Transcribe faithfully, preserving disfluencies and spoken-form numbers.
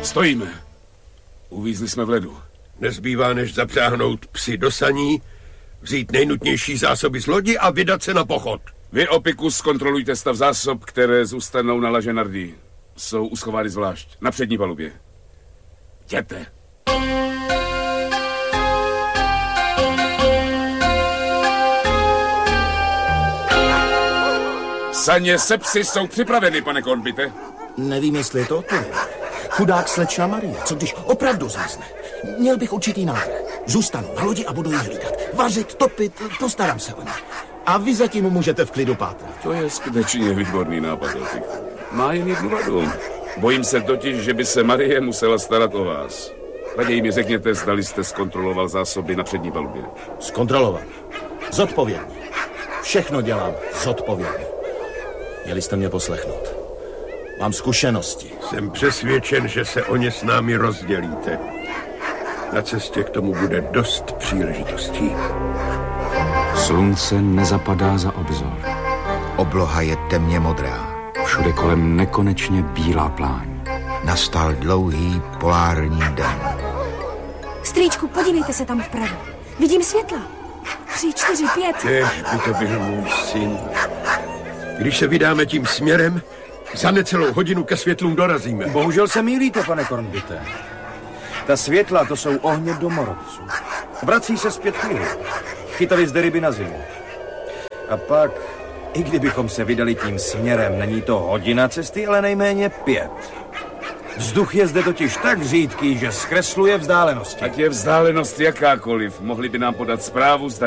Stojíme. Uvízli jsme v ledu. Nezbývá, než zapřáhnout psy do saní, vzít nejnutnější zásoby z lodi a vydat se na pochod. Vy, Opiku, zkontrolujte stav zásob, které zůstanou na laže Nardi. Jsou uschovány zvlášť, na přední palubě. Jděte. Saně se psy jsou připraveny, pane Kornbite. Nevím, jestli je to odpověď. Chudák slečna Marie, co když opravdu zmizne? Měl bych určitý návrh. Zůstanu na lodi a budu ji hlídat. Vařit, topit, postarám se o ně. A vy zatím můžete v klidu pátrat. To je skutečně výborný nápad, Opik. Má jen jednu vadu. Bojím se totiž, že by se Marie musela starat o vás. Raději mi řekněte, zdali jste zkontroloval zásoby na přední palubě. Zkontrolovat. Zodpovědně. Všechno dělám zodpovědně. Měli jste mě poslechnout. Mám zkušenosti. Jsem přesvědčen, že se o ně s námi rozdělíte. Na cestě k tomu bude dost příležitostí. Slunce nezapadá za obzor. Obloha je temně modrá. Všude kolem nekonečně bílá pláň. Nastal dlouhý polární den. Strýčku, podívejte se tam vpravo. Vidím světla. Tři, čtyři, pět. Kež by to byl můj syn. Když se vydáme tím směrem, za necelou hodinu ke světlům dorazíme. Bohužel se mýlíte, pane Kornbite. Ta světla, to jsou ohně domorodců. Vrací se zpět chvíli. Chytali zde ryby na zimu. A pak, i kdybychom se vydali tím směrem, není to hodina cesty, ale nejméně pět. Vzduch je zde totiž tak řídký, že zkresluje vzdálenosti. Ať je vzdálenost jakákoliv, mohli by nám podat zprávu, zda